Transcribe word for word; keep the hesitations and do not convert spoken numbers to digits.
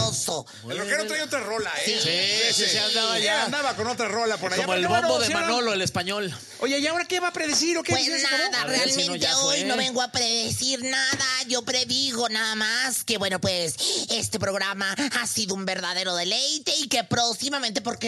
sabroso. El rockero trae otra rola, ¿eh? Sí, sí, sí, sí, andaba ya. Andaba con otra rola por allá. Como el Bueno, bombo de señora, Manolo, el español. Oye, ¿y ahora qué va a predecir o qué? Pues ¿Ya se acabó? nada, A ver, si realmente no, ya hoy fue. no vengo a predecir nada. Yo predigo nada más que, bueno, pues este programa ha sido un verdadero deleite y que próximamente, ¿por qué